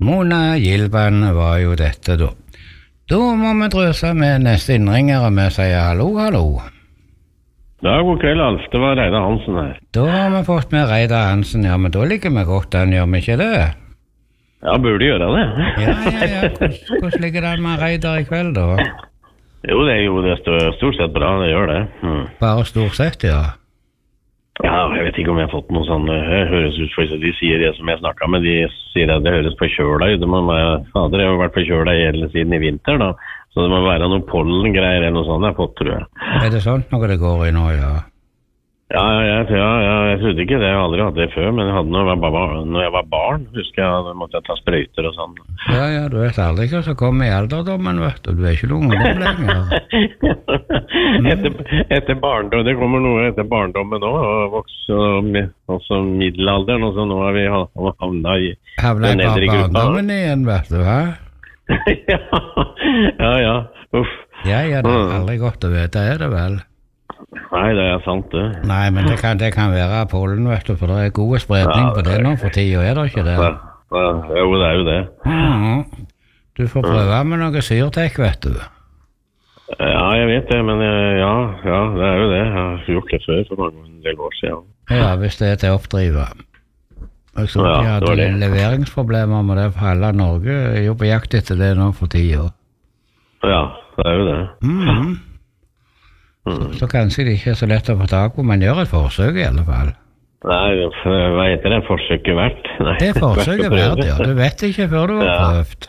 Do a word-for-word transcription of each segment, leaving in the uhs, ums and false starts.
Mona Gilban var jo dette da. Da må vi drøse med neste innringer og vi sier hallo, hallo. Ja, god kveld, Alf. Det var Reidar Hansen her. Da har vi fått med Reidar Hansen, ja, men da ligger vi godt an, gjør vi ikke det? Ja, burde gjøre det. Ja, ja, ja. Hvordan, hvordan ligger det an med Reidar i kveld da? Jo, det er jo det er stort sett bra, det gjør det. Mm. Bare stort sett, ja. Ja, jeg vet ikke om jeg har fått noe sånn, det høres ut for de sier det som jeg snakket med, de sier at det høres forkjøla ut. Det må være, fader, jeg har vært forkjøla hele siden i vinter da, så det må være noen pollengreier eller noe sånt jeg har fått, tror jeg. Er det sånt noe det går i nå, ja? Ja, jeg, ja, ja, jeg trodde ikke det, jeg har aldri hatt det før, men jeg hadde når jeg var, barn, når jeg var barn, husker jeg, da måtte jeg ta sprøyter og sånn. Ja, ja, du vet aldri hva som kommer i alderdommen, vet du, du er ikke noen ungdom lenger. Mm. etter, etter barndom, det kommer noe etter barndommen nå, og voks, og også middelalderen, og så nå har vi havnet i Havnet i barndommen igjen, vet du, hva? ja, ja, ja, uff. Ja, ja, det er aldri godt å vite, er det vel? Nei, det er sant det. Nei, men det kan, det kan være pollen, vet du, for det er gode spredning ja, på det nå for tida, er det ikke det? Ja, ja, jo, det er jo det. Mm. Du får prøve med noe syrtek, vet du. Ja, jeg vet det, men jeg, ja, ja, det er jo det. Jeg har gjort det før for mange en del år siden. Ja, hvis det er til å oppdrive. Og så ja, ja, det er leveringsproblemer med det for hele Norge. Jeg er jo på jakt etter det nå for tida. Ja, det er jo det. Mhm. Så, så kanskje det ikke er så lett å få tak på, men gjør et forsøk i alle fall. Nei, hva heter det? Forsøket verdt? Nei, det er forsøket verdt, ja. Du vet ikke før du har ja. prøvd.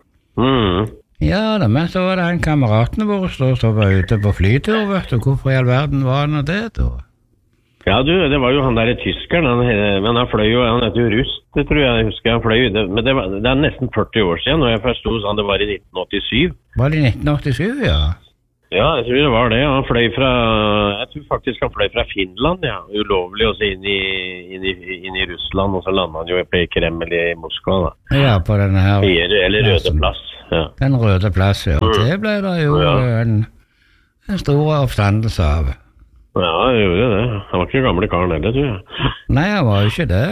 Mm. Ja, da, men så var det en kameratene våre som var ute på flytur, vet du. Hvorfor i all verden var han det da? Ja, du, det var jo han der tyskeren, han, men han fløy jo, han heter jo Rust, det tror jeg, jeg husker han fløy, det, men det, var, det er nesten førti år siden, og jeg forstod sånn det var i nitten åttisyv. Var det i nitten åttisyv, ja? Ja, jeg tror det var det. Han fløy fra, jeg tror faktisk han fløy fra Finland, ja. Ulovlig også inn i, inn i, inn i Russland, og så landet han jo i Kreml i Moskva, da. Ja, på denne her... Eller Røde plass, ja. Den Røde plass, ja. Mm. Det ble da jo ja. en, en stor oppstandelse av. Ja, jeg gjorde det. Han var ikke gamle karen heller, tror jeg. Nei, han var jo ikke det.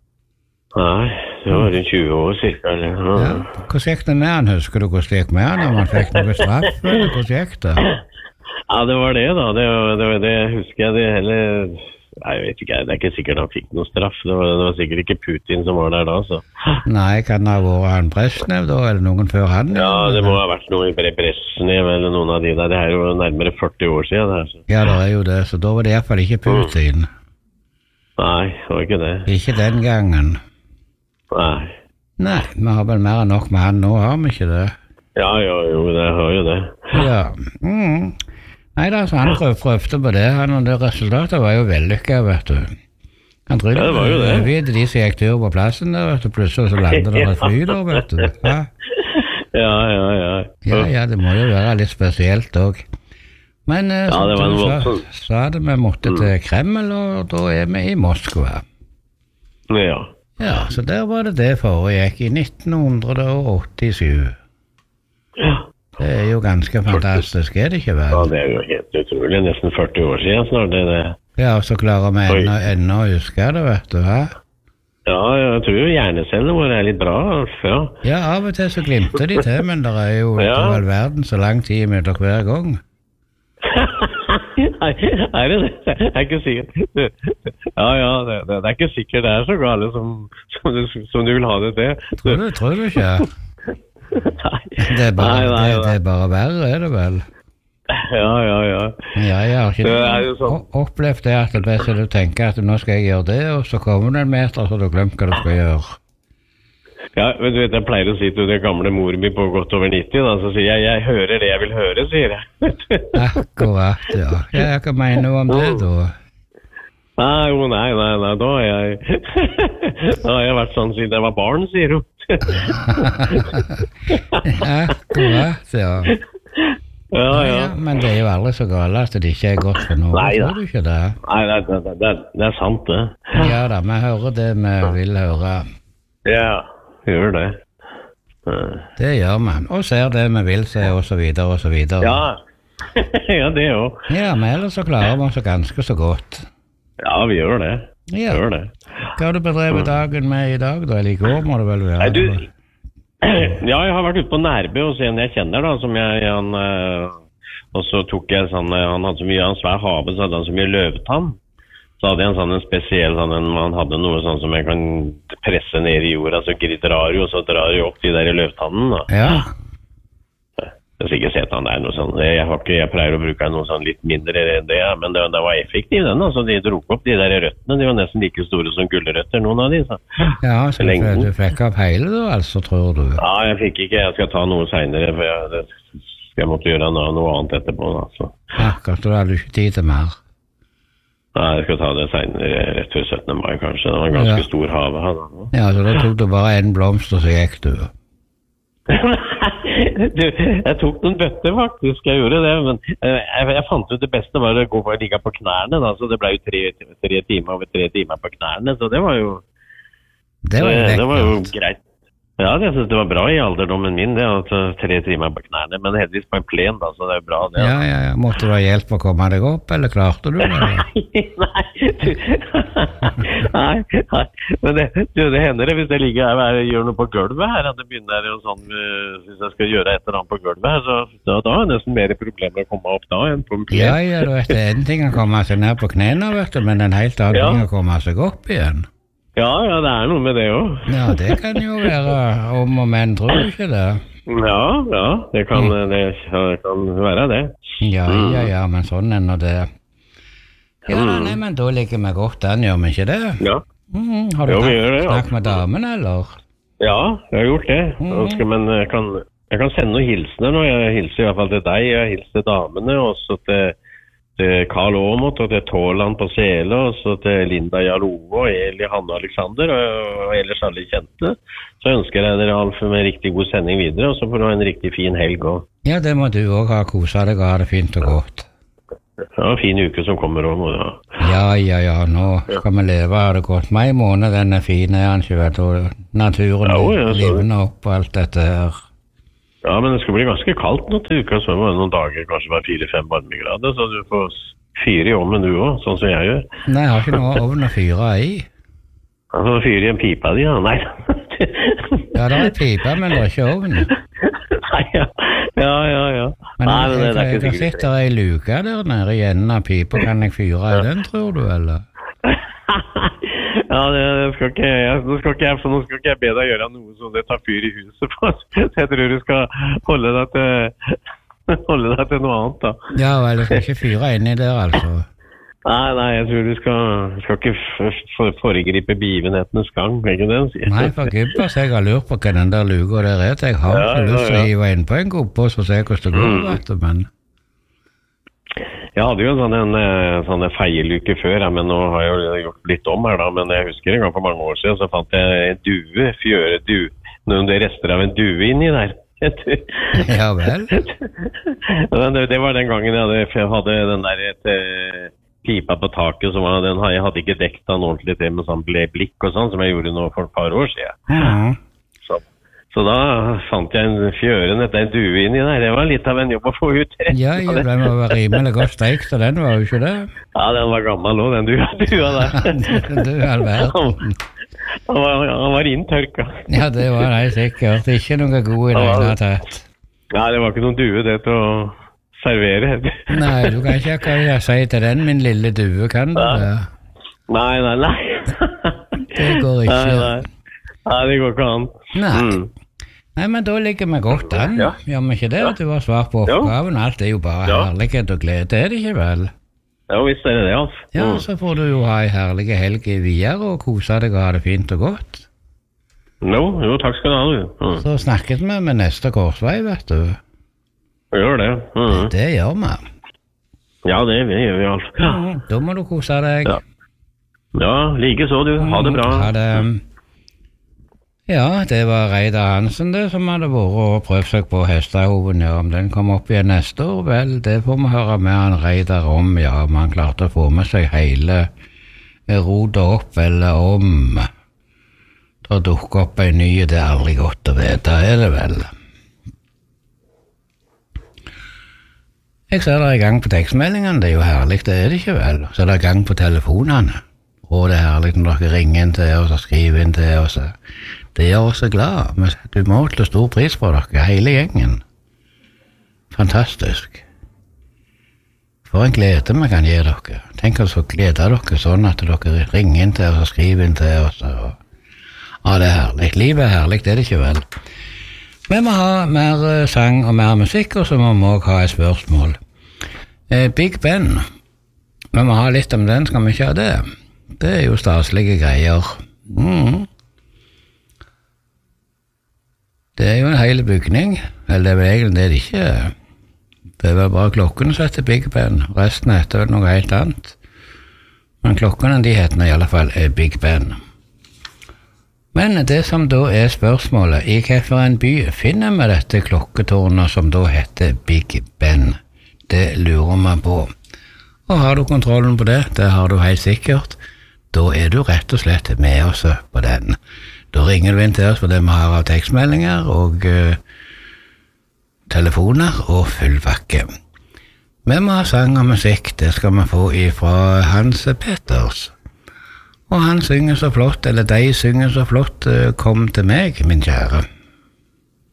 Nei, det var i tjue år cirka. Ja. Ja. Hvordan gikk det med han? Husker du hvordan det gikk med han når man fikk noe straff? Eller hvordan gikk det? Ja, det var det da. Det, det, det husker jeg det heller... Nei, jeg vet ikke, det er ikke sikkert han fikk noe straff. Det var, det var sikkert ikke Putin som var der da, så... Nei, kan det ha vært han Brezhnev da, eller noen før han? Ja, det må ha vært noe i Brezhnev eller noen av de der. Det er jo nærmere førti år siden det her. Så. Ja, det er jo det, så da var det i hvert fall ikke Putin. Mm. Nei, det var ikke det. Ikke den gangen. Nei. Nei, vi har vel mer enn nok med han nå, har vi ikke det? Ja, jo, jo, det har jo det. Ja, mm. Nei da, så han prøv, prøvde på det, han, og det resultatet var jo vellykket, vet du. Han trodde ja, det var jo det. Vi de som gikk tur på plassen der, vet du, plutselig så landet det et fly der, vet du. Ja. ja, ja, ja. Ja, ja, det må jo være litt spesielt også. Men eh, ja, det var en voldsom. Så, så hadde vi måttet til Kreml, og da er vi i Moskva. Ja. Ja, så der var det det foregikk i nitten åttisju. Ja. Det er jo ganske fantastisk, er det ikke vel? Ja, det er jo helt utrolig, nesten førti år siden snart det det. Ja, og så klarer vi ennå, ennå å huske det, vet du, hæ? Ja, jeg tror jo hjernecellene våre er litt bra, ja. Ja, av og til så glimter de til, men det er jo ja. All verden så lang tid mellom hver gang. Nei, er det det? Det er ikke sikkert. Ja, ja, det, det, det er ikke sikkert det er så gale som, som, du, som du vil ha det til. Tror du, tror du ikke? Nei. Det er bare, nei, nei, det, det er bare verre, er det vel? Ja, ja, ja. Ja, jeg har ikke det er jo sånn. Opplevd det at det er best at du tenker at nå skal jeg gjøre det, og så kommer det en meter så du glemmer hva du skal gjøre. Ja, men du vet, jeg pleier å si til det gamle mor mi på godt over nitti, da, så sier jeg, jeg hører det jeg vil høre, sier jeg. Akkurat, ja. Ja, hva mener du om det, da? Nei, jo, nei, nei, nei, da har jeg, da har jeg vært sånn siden jeg var barn, sier hun. Akkurat, ja. Ja, ja. Ja, men det er jo aldri så galt at det ikke er godt for noe. Nei, da. Tror du ikke det? Nei, det, det, det, det er sant, det. Ja da, vi hører det vi vil høre. Ja, gjør det. Det gjør man, og ser det vi vil se, og så videre, og så videre. Ja, ja det jo. Ja, men ellers så klarer vi oss ganske så godt. Ja, vi gjør det. Ja. Gjør det. Hva har du bedrevet dagen med i dag, da? Eller i går må det vel være? Nei, du, Ja, jeg har vært ute på Nærbø og en jeg kjenner da, som jeg, han, og så tok jeg sånn, han hadde så mye, han svær have, så hadde han så mye løvtann. Så hadde jeg en sånn en spesiell, sånn en, man hadde noe sånn som jeg kan presse ned i jorda, så drar jo, så drar jo opp de der løvtannen da. Ja. Jeg har sikkert sett han der noe sånn, jeg, har ikke, jeg pleier å bruke noe sånn litt mindre enn det, men det, det var effektiv den, altså de drog opp de der røttene, de var nesten like store som gullrøtter, noen av de, så. Ja, så du, du fikk opp hele da, altså, tror du? Ja, jeg fikk ikke, jeg skal ta noe senere, for jeg, det skal jeg måtte gjøre noe, noe annet etterpå, da, så. Akkurat, du hadde ikke tid til mer. Nei, jeg skal ta det senere, rett før syttende mai kanskje, det var en ganske ja. Stor have her da. Ja, så da tok du bare en blomst, og så gikk du. Du, jeg tok noen bøtter faktisk, jeg gjorde det, men jeg, jeg fant ut det beste var å gå for å ligge på knærne da, så det ble jo tre, tre timer over tre timer på knærne, så det var jo det var, det, det var jo greit. Ja, jeg synes det var bra i alderdommen min det, at tre timer på knærne, men heldigvis på en plen da, så det er bra det. Ja, ja, ja. Måtte du ha hjelp å komme deg opp, eller klarte du det? Nei, nei, du, nei, nei, men det, du, det hender det hvis jeg ligger her og gjør noe på gulvet her, at det begynner jo sånn, hvis jeg skal gjøre et eller annet på gulvet her, så da, da er det nesten mer problemer å komme opp da enn på en plen. Ja, ja, du vet, det er en ting å komme seg ned på knærne, vet du, men en helt annen ja. Ting å komme seg opp igjen. Ja, ja, det er noe med det også. Ja, det kan jo være om og men, tror du ikke det? Ja, ja, det kan, mm. det, det kan være det. Ja, ja, ja, men sånn ender det. Ja, mm. nei, men da ligger vi godt an, gjør vi ikke det? Ja. Mm, har du jo, det, snakket med damen, eller? Ja, jeg har gjort det. Mm. Skal, men jeg kan, jeg kan sende noen hilsener nå. Jeg hilser i hvert fall til deg, jeg hilser til damene, og så til... til Karl Åmot og til Tåland på Sele, og så til Linda Jarove og Eli Hanne Alexander, og, og ellers alle kjente. Så ønsker jeg dere Alf med riktig god sending videre, og så får du ha en riktig fin helg også. Ja, det må du også ha, koset deg og ha det fint og godt. Ja, en fin uke som kommer også. Ja, ja, ja, ja nå skal vi leve, ha det godt. Meg i måned, den er fin, er han ikke, vet du, naturen, ja, ja, livene opp og alt dette her. Ja, men det skal bli ganske kaldt nå til uka, så var det noen dager kanskje bare fire-fem varmegrader, så du får fyre i ovnen du også, sånn som jeg gjør. Nei, jeg har ikke noe ovn å fyre i. Ja, så fyre i en pipa di, ja, nei. Ja, det er pipa, men det er ikke ovn. Nei, ja, ja, ja. ja. Men nei, jeg, men det, det er jeg, jeg sitter i luka der nede i enden av pipa, kan jeg fyre i den, tror du, eller? Ja, det, det skal ikke jeg, nå skal ikke jeg, for nå skal ikke jeg be deg gjøre noe som det tar fyr i huset på. Så jeg tror du skal holde deg til, holde deg til noe annet da. Ja, vel, du skal ikke fyre inni der, altså. Nei, nei, jeg tror du skal, skal ikke for, foregripe begivenhetenes gang, ikke det? Nei, for gubber, så jeg har lurt på hva den der luka der er. Jeg har ikke ja, lyst til ja, ja. Å hive inn på en gubbe og så se hvordan det går, mm. vet du, men... Jeg hadde jo en sånn, en, sånn feieluke før, ja, men nå har jeg jo gjort litt om her da, men jeg husker en gang for mange år siden, så fant jeg en due, fjøre due, noen rester av en due inni der. Ja vel? det, det var den gangen jeg hadde, jeg hadde den der et, pipa på taket, som var, den, jeg hadde ikke dekket den ordentlig til med sånn blikk og sånn, som jeg gjorde nå for et par år siden. Ja. Så, så da fant jeg en fjøren etter en due inni der. Det var litt av en jobb å få ut. Ja, ja, den var rimelig godt steikt, og den var jo ikke det. Ja, den var gammel også, den dua, dua der. Du er verden. Han var, han var inntørka. Ja, det var det sikkert. Ikke noe god i det hele tatt. Nei, det var ikke noen due det til å servere. Nei, du kan ikke hva jeg sier til den, min lille due, kan du det? Nei, nei, nei. Det går ikke. Nei, nei. Nei, det går ikke an. Nei. Mm. Nei, men da ligger vi godt an. Ja. Gjør vi ikke det? Ja. Du har svar på oppgaven. Alt er jo bare ja. Herlighet og glede, det er det ikke vel? Ja, visst er det det, altså. Ja, så får du jo ha en herlig helg videre og kose deg og ha det fint og godt. No, jo, takk skal du ha, du. Mm. Så snakkes vi med neste korsvei, vet du. Gjør det. Mm. Det gjør vi. Ja, det gjør vi alt. Ja. Mm, da må du kose deg. Ja, ja like så du. Ha det bra. Ha det. Ja, det var Reidar Hansen det som hadde vært og prøvd seg på hestehoven, ja, om den kom opp igjen neste år, vel, det får vi høre med han Reidar om, ja, om han klarte å få med seg hele rodet opp, eller om det dukker opp en ny, det er aldri godt å vite, er det vel? Jeg ser det er i gang på tekstmeldingene, det er jo herlig, det er det ikke vel, så er det i gang på telefonene. Og det er herlig når dere ringer inn til oss og skriver inn til oss. Det gjør oss glad. Vi setter umåtelig stor pris på dere, hele gjengen. Fantastisk. For en glede vi kan gi dere. Tenk oss å glede dere sånn at dere ringer inn til oss og skriver inn til oss. Og... Ja, det er herlig. Livet er herlig, det er det ikke vel. Vi må ha mer sang og mer musikk, og så må vi også ha et spørsmål. Eh, Big Ben. Vi må ha litt om den, skal vi ikke ha det? Det er jo staslige greier. Mm. Det er jo en hel bygning, eller det er vel egentlig det det ikke er. Det er vel bare klokkene som heter Big Ben, resten heter vel noe helt annet. Men klokkene de heter i alle fall Big Ben. Men det som da er spørsmålet, i hvilken by finner vi dette klokketårnet som da heter Big Ben? Det lurer man på. Og har du kontrollen på det, det har du helt sikkert, da er du rett og slett med oss på den. Da ringer du inn til oss på det vi har av tekstmeldinger og uh, telefoner og fullpakke. Vi må ha sang og musikk, det skal vi få ifra Hans Petters. Og han synger så flott, eller de synger så flott, uh, kom til meg, min kjære.